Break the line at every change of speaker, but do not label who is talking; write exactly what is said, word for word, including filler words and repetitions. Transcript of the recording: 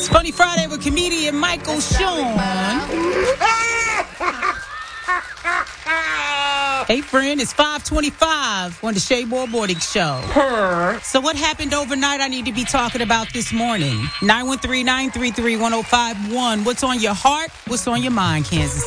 Funny Friday with comedian Michael Sean. Hey, friend, it's five twenty-five on the Shea Moore Morning Show. Her. So what happened overnight I need to be talking about this morning? nine one three, nine three three, one oh five one. What's on your heart? What's on your mind, Kansas